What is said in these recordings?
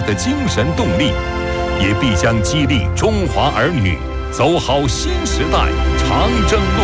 的精神动力，也必将激励中华儿女走好新时代长征路。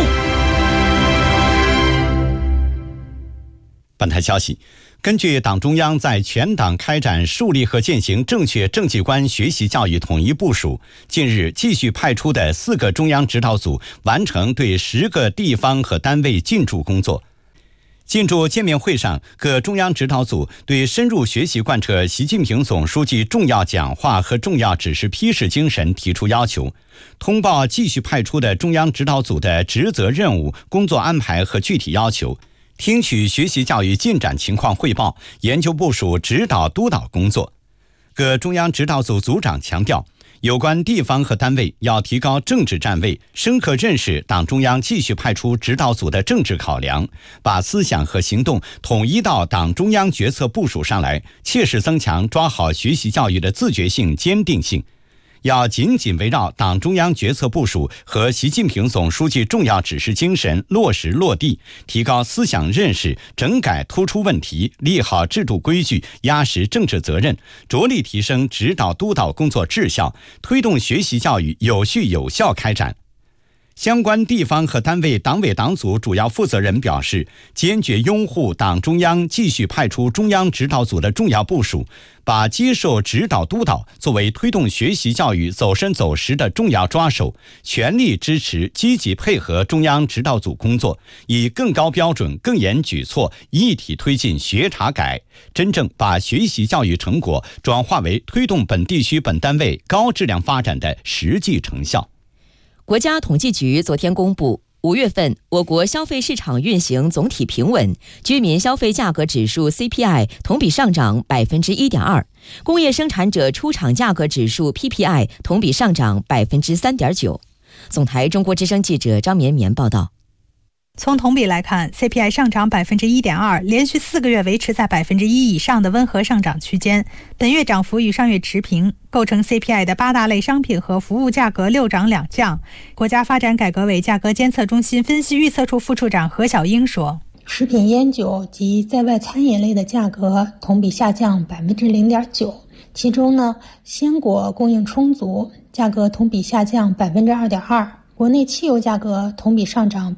本台消息，根据党中央在全党开展树立和践行正确政绩观学习教育统一部署，近日继续派出的4个中央指导组完成对10个地方和单位进驻工作。进驻见面会上，各中央指导组对深入学习贯彻习近平总书记重要讲话和重要指示批示精神提出要求，通报继续派出的中央指导组的职责任务、工作安排和具体要求，听取学习教育进展情况汇报，研究部署指导督导工作。各中央指导组组长强调，有关地方和单位要提高政治站位，深刻认识党中央继续派出指导组的政治考量，把思想和行动统一到党中央决策部署上来，切实增强抓好学习教育的自觉性、坚定性。要紧紧围绕党中央决策部署和习近平总书记重要指示精神落实落地，提高思想认识，整改突出问题，立好制度规矩，压实政治责任，着力提升指导督导工作质效，推动学习教育有序有效开展。相关地方和单位党委党组主要负责人表示，坚决拥护党中央继续派出中央指导组的重要部署，把接受指导督导作为推动学习教育走深走实的重要抓手，全力支持积极配合中央指导组工作，以更高标准、更严举措一体推进学查改，真正把学习教育成果转化为推动本地区本单位高质量发展的实际成效。 国家统计局昨天公布，5月份我国消费市场运行总体平稳，居民消费价格指数 CPI 同比上涨 1.2%， 工业生产者出厂价格指数 PPI 同比上涨 3.9%。 总台中国之声记者张绵绵报道。 从同比来看， CPI 上涨 1.2%， 连续4个月维持在 1% 以上的温和上涨区间，本月涨幅与上月持平。构成 CPI 的8大类商品和服务价格6涨2降。国家发展改革委价格监测中心分析预测处副处长何小英说， 食品烟酒及在外餐饮类的价格同比下降 0.9%， 其中呢，鲜果供应充足，价格同比下降 2.2%，国内汽油价格同比上涨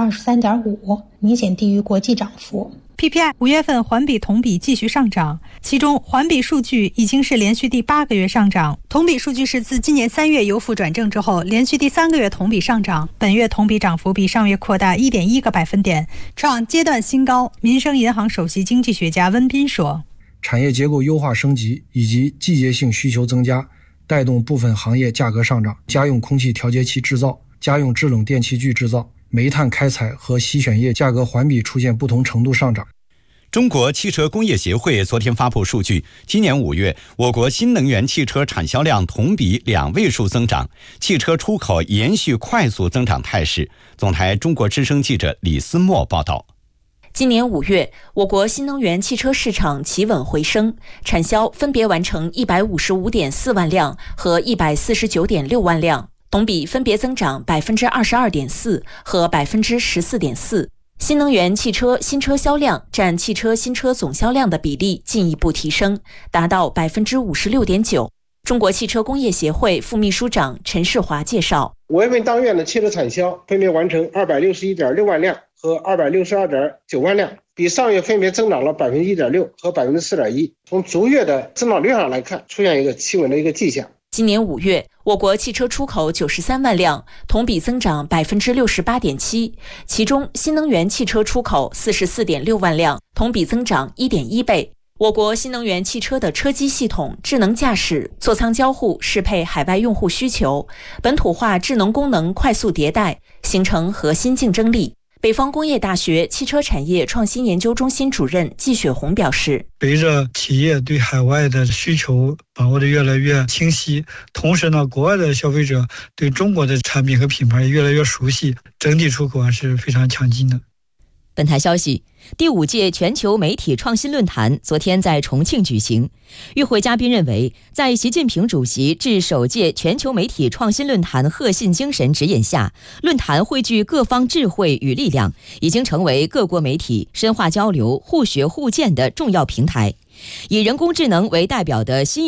23.5%， 明显低于国际涨幅。 PPI 5月份环比同比继续上涨，其中环比数据已经是连续第8个月上涨，同比数据是自今年3月由负转正之后连续第3个月同比上涨，本月同比涨幅比上月扩大 1.1个百分点，创阶段新高。民生银行首席经济学家温彬说， 产业结构优化升级以及季节性需求增加，带动部分行业价格上涨，家用空气调节器制造、家用制冷电器具制造、煤炭开采和洗选液价格环比出现不同程度上涨。 中国汽车工业协会昨天发布数据，今年5月，我国新能源汽车产销量同比2位数增长，汽车出口延续快速增长态势。总台中国之声记者李思墨报道。 今年5月，我国新能源汽车市场企稳回升，产销分别完成155.4万辆和149.6万辆，同比分别增长 22.4% 和 14.4%。新能源汽车新车销量占汽车新车总销量的比例进一步提升，达到 56.9%。 中国汽车工业协会副秘书长陈世华介绍 ，5月份当月的汽车产销分别完成 261.6 万辆和 262.9 万辆，比上月分别增长了 1.6% 和 4.1%。 从逐月的增长率上来看，出现一个企稳的一个迹象。 今年5月，我国汽车出口93万辆，同比增长 68.7%， 其中新能源汽车出口 44.6 万辆，同比增长 1.1倍。我国新能源汽车的车机系统、智能驾驶、座舱交互适配海外用户需求，本土化智能功能快速迭代，形成核心竞争力。北方工业大学汽车产业创新研究中心主任季雪红表示， 随着企业对海外的需求把握的越来越清晰，同时呢，国外的消费者对中国的产品和品牌也越来越熟悉，整体出口是非常强劲的。 本台消息，第5届全球媒体创新论坛昨天在重庆举行。与会嘉宾认为，在习近平主席致首届全球媒体创新论坛贺信精神指引下，论坛汇聚各方智慧与力量，已经成为各国媒体深化交流、互学互鉴的重要平台。以人工智能为代表的新